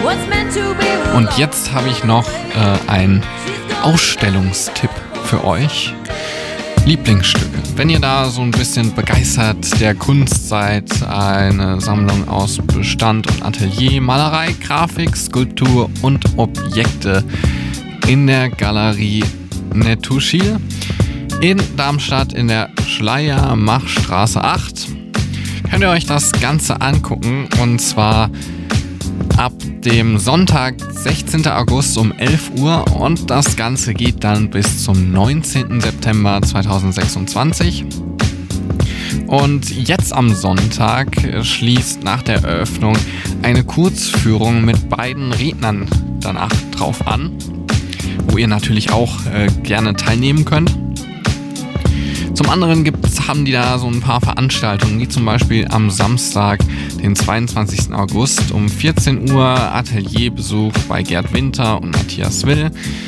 Und jetzt habe ich noch einen Ausstellungstipp für euch. Lieblingsstücke. Wenn ihr da so ein bisschen begeistert der Kunst seid, eine Sammlung aus Bestand und Atelier, Malerei, Grafik, Skulptur und Objekte in der Galerie Nettuschil in Darmstadt in der Schleiermachstraße 8. Könnt ihr euch das Ganze angucken, und zwar ab dem Sonntag, 16. August um 11 Uhr, und das Ganze geht dann bis zum 19. September 2026. Und jetzt am Sonntag schließt nach der Eröffnung eine Kurzführung mit beiden Rednern danach drauf an, wo ihr natürlich auch gerne teilnehmen könnt. Zum anderen haben die da so ein paar Veranstaltungen, wie zum Beispiel am Samstag, den 22. August um 14 Uhr Atelierbesuch bei Gerd Winter und Matthias Will.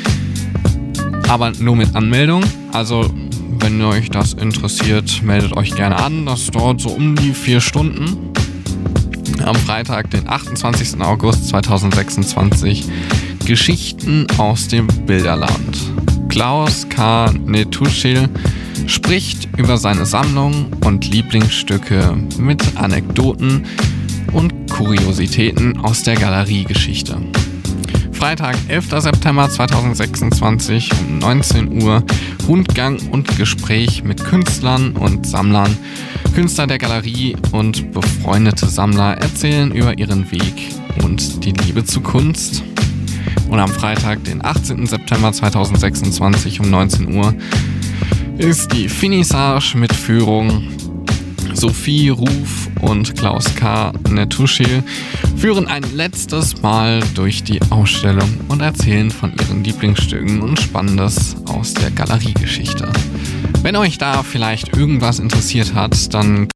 Aber nur mit Anmeldung. Also wenn euch das interessiert, meldet euch gerne an. Das dauert so um die 4 Stunden. Am Freitag, den 28. August 2026, Geschichten aus dem Bilderland. Klaus K. Nettuschil spricht über seine Sammlung und Lieblingsstücke mit Anekdoten und Kuriositäten aus der Galeriegeschichte. Freitag, 11. September 2026 um 19 Uhr Rundgang und Gespräch mit Künstlern und Sammlern. Künstler der Galerie und befreundete Sammler erzählen über ihren Weg und die Liebe zu Kunst. Und am Freitag, den 18. September 2026 um 19 Uhr ist die Finissage mit Führung. Sophie Ruf und Klaus K. Nettuschil führen ein letztes Mal durch die Ausstellung und erzählen von ihren Lieblingsstücken und Spannendes aus der Galeriegeschichte. Wenn euch da vielleicht irgendwas interessiert hat, dann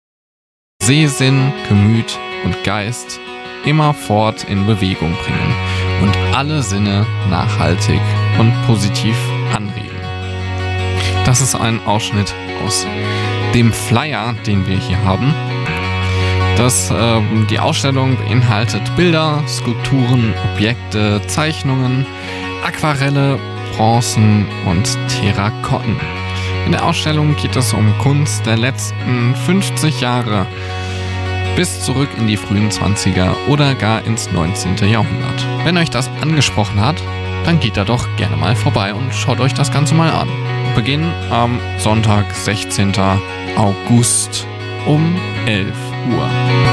Sehsinn, Gemüt und Geist immer fort in Bewegung bringen und alle Sinne nachhaltig und positiv anregen. Das ist ein Ausschnitt aus dem Flyer, den wir hier haben. Die Ausstellung beinhaltet Bilder, Skulpturen, Objekte, Zeichnungen, Aquarelle, Bronzen und Terrakotten. In der Ausstellung geht es um Kunst der letzten 50 Jahre bis zurück in die frühen 20er oder gar ins 19. Jahrhundert. Wenn euch das angesprochen hat, dann geht da doch gerne mal vorbei und schaut euch das Ganze mal an. Beginn am Sonntag, 16. August um 11 Uhr.